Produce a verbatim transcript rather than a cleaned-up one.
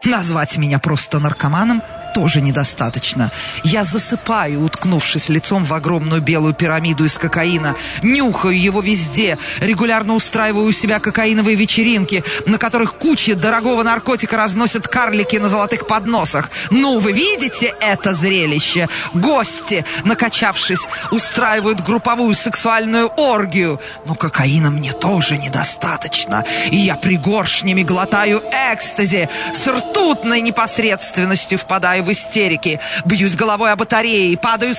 Назвать меня просто наркоманом тоже недостаточно. Я засыпаю, уткнувшись лицом в огромную белую пирамиду из кокаина. Нюхаю его везде. Регулярно устраиваю у себя кокаиновые вечеринки, на которых кучи дорогого наркотика разносят карлики на золотых подносах. Ну, вы видите это зрелище? Гости, накачавшись, устраивают групповую сексуальную оргию. Но кокаина мне тоже недостаточно. И я пригоршнями глотаю экстази. С ртутной непосредственностью впадаю в истерики. Бьюсь головой о батареи, падаю